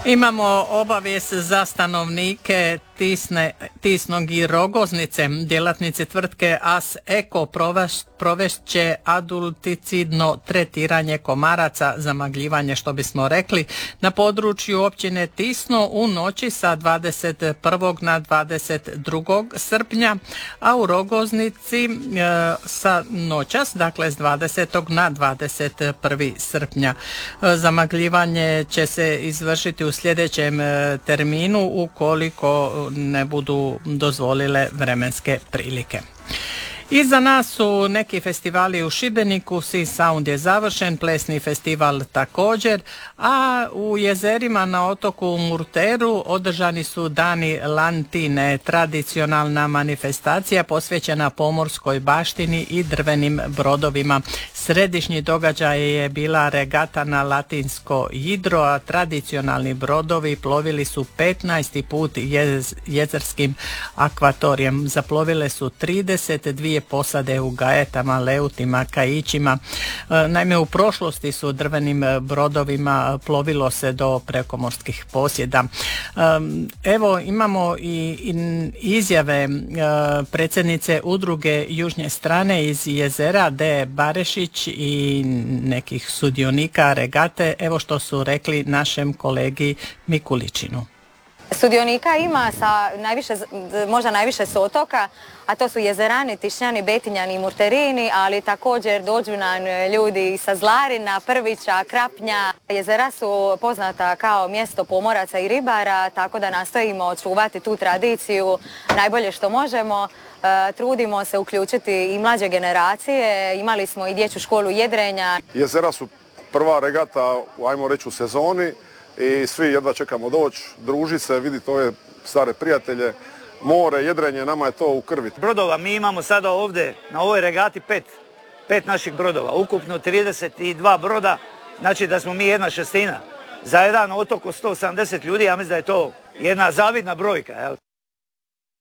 Imamo obavijest za stanovnike Tisnog i Rogoznice. Djelatnici tvrtke AS Eko provest će adulticidno tretiranje komaraca, zamagljivanje što bismo rekli, na području općine Tisno u noći sa 21. na 22. srpnja, a u Rogoznici sa noćas, dakle s 20. na 21. srpnja. Zamagljivanje će se izvršiti u sljedećem terminu ukoliko ne budu dozvolile vremenske prilike. Iza nas su neki festivali u Šibeniku, Sea Sound je završen, plesni festival također, a u jezerima na otoku Murteru održani su Dani Lantine, tradicionalna manifestacija posvećena pomorskoj baštini i drvenim brodovima. Središnji događaj je bila regata na Latinsko Jidro, a tradicionalni brodovi plovili su 15. put jezerskim akvatorijem. Zaplovile su 32 posade u gajetama, leutima, kaićima. Naime, u prošlosti su drvenim brodovima plovilo se do prekomorskih posjeda. Evo, imamo i izjave predsjednice udruge Južne strane iz jezera D. Barešić i nekih sudionika regate. Evo što su rekli našem kolegi Mikuličinu. Sudionika ima možda najviše s otoka, a to su Jezerani, Tišnjani, Betinjani i Murterini, ali također dođu nam ljudi sa Zlarina, Prvića, Krapnja. Jezera su poznata kao mjesto pomoraca i ribara, tako da nastojimo očuvati tu tradiciju najbolje što možemo. Trudimo se uključiti i mlađe generacije, imali smo i dječju školu jedrenja. Jezera su prva regata, ajmo reći, u sezoni. I svi jedva čekamo doći, družiti se, vidjeti ove stare prijatelje, more, jedrenje, nama je to u krvi. Brodova mi imamo sada ovdje na ovoj regati pet naših brodova, ukupno 32 broda, znači da smo mi 1/6. Za jedan otok od 180 ljudi, ja mislim da je to jedna zavidna brojka. Jel?